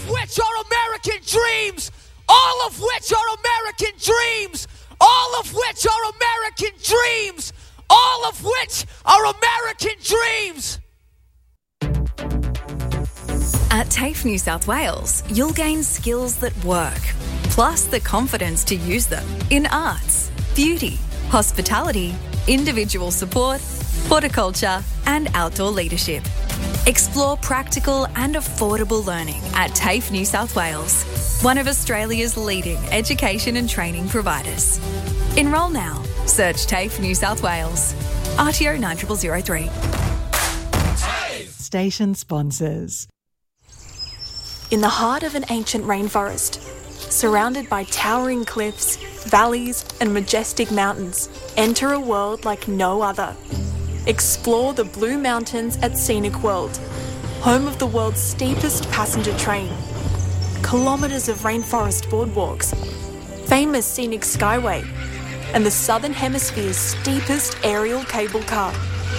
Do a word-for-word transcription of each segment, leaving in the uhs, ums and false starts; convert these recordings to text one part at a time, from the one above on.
which are American dreams, all of which are American dreams, all of which are American dreams, all of which are American dreams. At TAFE New South Wales, you'll gain skills that work, plus the confidence to use them in arts, beauty, hospitality, individual support, horticulture, and outdoor leadership. Explore practical and affordable learning at TAFE New South Wales, one of Australia's leading education and training providers. Enrol now. Search TAFE New South Wales. R T O nine zero zero zero three. Station sponsors. In the heart of an ancient rainforest, surrounded by towering cliffs, valleys, and majestic mountains, enter a world like no other. Explore the Blue Mountains at Scenic World, home of the world's steepest passenger train, kilometres of rainforest boardwalks, famous scenic skyway, and the Southern Hemisphere's steepest aerial cable car.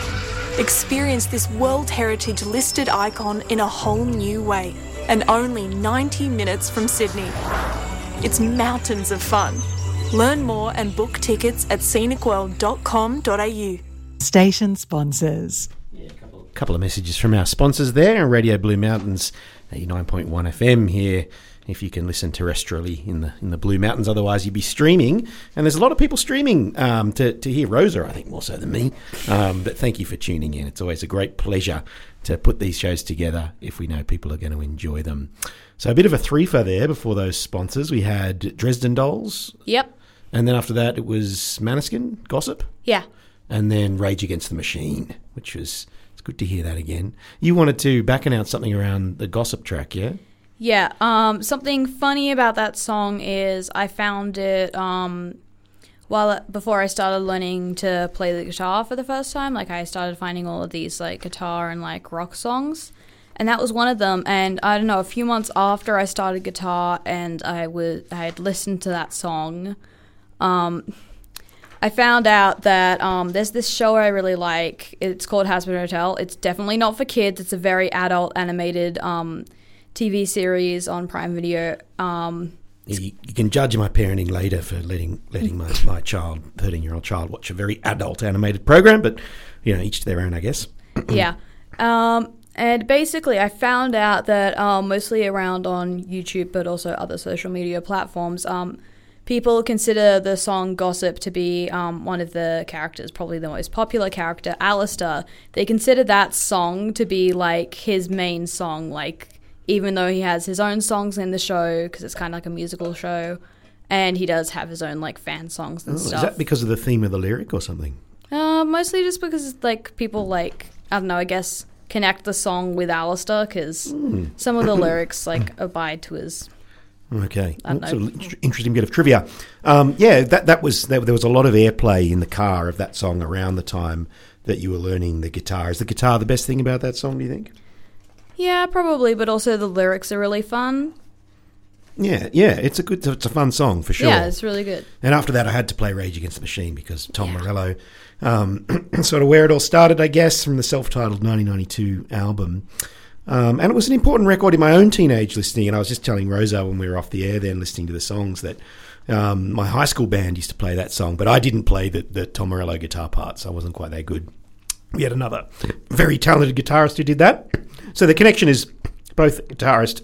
Experience this World Heritage listed icon in a whole new way, and only ninety minutes from Sydney. It's mountains of fun. Learn more and book tickets at scenic world dot com dot a u. Station sponsors. Yeah, a couple, couple of messages from our sponsors there. Radio Blue Mountains, eighty-nine point one F M here. If you can listen terrestrially in the in the Blue Mountains, otherwise you'd be streaming. And there's a lot of people streaming um, to to hear Rosa, I think, more so than me. Um, but thank you for tuning in. It's always a great pleasure to put these shows together if we know people are going to enjoy them. So a bit of a threefer there before those sponsors. We had Dresden Dolls. Yep. And then after that it was Maneskin, Gossip. Yeah. And then Rage Against the Machine, which was, it's good to hear that again. You wanted to back announce something around the Gossip track, yeah? Yeah. Um, something funny about that song is I found it um, while before I started learning to play the guitar for the first time. Like I started finding all of these like guitar and like rock songs, and that was one of them. And I don't know, a few months after I started guitar and I was I had listened to that song, um, I found out that um, there's this show I really like. It's called Hazbin Hotel. It's definitely not for kids. It's a very adult animated um, T V series on Prime Video. Um, you, you can judge my parenting later for letting letting my, my child, thirteen-year-old child, watch a very adult animated program, but, you know, each to their own, I guess. Yeah. Um, and basically I found out that um, mostly around on YouTube, but also other social media platforms, um, people consider the song Gossip to be um, one of the characters, probably the most popular character, Alistair. They consider that song to be like his main song, like even though he has his own songs in the show, because it's kind of like a musical show, and he does have his own like fan songs and Oh, stuff. is that because of the theme of the lyric or something? Uh, mostly just because like people like, I don't know, I guess connect the song with Alistair, because Mm. some of the lyrics like abide to his... Okay, I don't that's an know. interesting bit of trivia. Um, yeah, that that was there, there was a lot of airplay in the car of that song around the time that you were learning the guitar. Is the guitar the best thing about that song, do you think? Yeah, probably, but also the lyrics are really fun. Yeah, yeah, it's a good, it's a fun song for sure. Yeah, it's really good. And after that, I had to play Rage Against the Machine because Tom Morello, um, sort of where it all started, I guess, from the self-titled nineteen ninety-two album. Um, and it was an important record in my own teenage listening. And I was just telling Rosa when we were off the air then listening to the songs that um, my high school band used to play that song, but I didn't play the, the Tom Morello guitar parts. I wasn't quite that good. We had another very talented guitarist who did that. So the connection is both guitarist...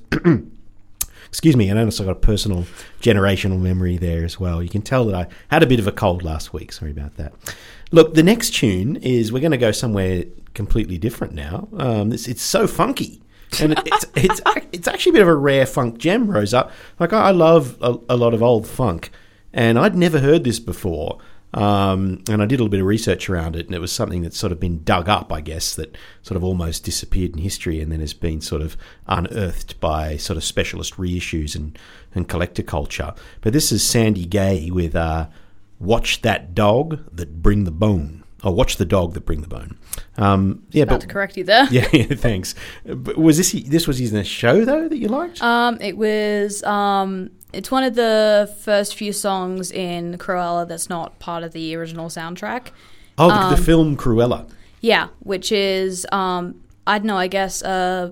Excuse me, and I also got a personal generational memory there as well. You can tell that I had a bit of a cold last week. Sorry about that. Look, the next tune is we're going to go somewhere completely different now. Um, it's, it's so funky. And it, it's it's it's actually a bit of a rare funk gem, Rosa. Like, I love a, a lot of old funk, and I'd never heard this before. Um, and I did a little bit of research around it, and it was something that's sort of been dug up, I guess, that sort of almost disappeared in history and then has been sort of unearthed by sort of specialist reissues and, and collector culture. But this is Sandy Gay with uh, Watch That Dog That Bring the Bone. Oh, Watch the Dog That Bring the Bone. Um, yeah, About but, to correct you there. Yeah, yeah, thanks. But was this this was in a show, though, that you liked? Um, it was... Um, it's one of the first few songs in Cruella that's not part of the original soundtrack. Oh, the, um, the film Cruella. Yeah, which is, um, I don't know, I guess a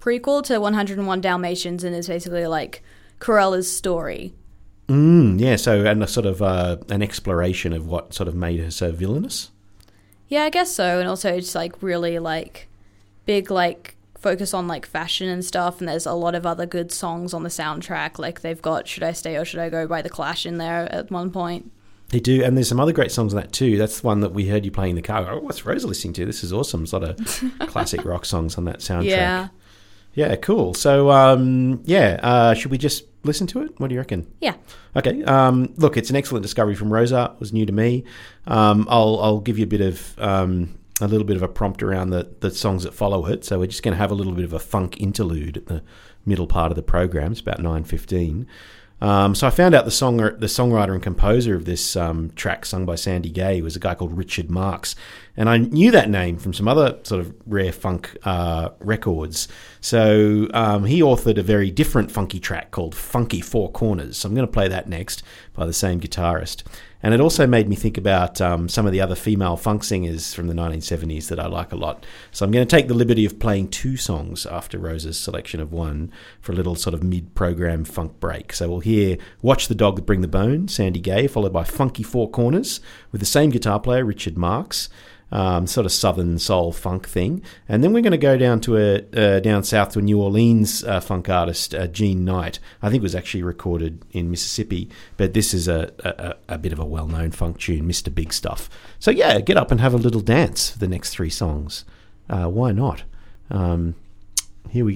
prequel to one oh one Dalmatians and is basically like Cruella's story. Mm, yeah, so and a sort of uh, an exploration of what sort of made her so villainous. Yeah, I guess so. And also it's like really like big like focus on like fashion and stuff, and there's a lot of other good songs on the soundtrack. Like they've got Should I Stay or Should I Go by The Clash in there at one point. They do, and there's some other great songs on that too. That's one that we heard you playing in the car. Oh, what's Rosa listening to? This is awesome. There's a lot of classic rock songs on that soundtrack. Yeah. Yeah, cool. So, um, yeah, uh, should we just listen to it? What do you reckon? Yeah. Okay. Um, look, it's an excellent discovery from Rosa. It was new to me. Um, I'll I'll give you a bit of um, a little bit of a prompt around the the songs that follow it. So we're just going to have a little bit of a funk interlude at the middle part of the program. It's about nine fifteen. Um, so I found out the song, the songwriter and composer of this um, track, sung by Sandy Gay, was a guy called Richard Marx, and I knew that name from some other sort of rare funk uh, records. So um, he authored a very different funky track called "Funky Four Corners." So I'm going to play that next by the same guitarist. And it also made me think about um, some of the other female funk singers from the nineteen seventies that I like a lot. So I'm going to take the liberty of playing two songs after Rosa's selection of one for a little sort of mid-program funk break. So we'll hear Watch the Dog That Bring the Bone, Sandy Gay, followed by Funky Four Corners with the same guitar player, Richard Marx. Um, sort of southern soul funk thing, and then we're going to go down to a uh, down south to a New Orleans uh, funk artist, uh, Gene Knight. I think it was actually recorded in Mississippi, but this is a, a, a bit of a well-known funk tune, Mister Big Stuff. So yeah, get up and have a little dance for the next three songs. Uh, why not? Um, here we